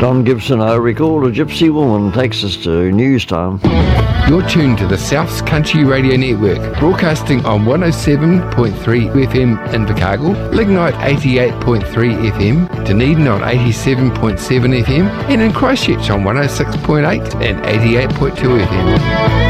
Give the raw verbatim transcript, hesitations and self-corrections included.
Don Gibson, I recall a gypsy woman takes us to news time. You're tuned to the South's Country Radio Network, broadcasting on one oh seven point three F M in Invercargill, Lignite eighty-eight point three F M, Dunedin on eighty-seven point seven F M, and in Christchurch on one oh six point eight and eighty-eight point two F M.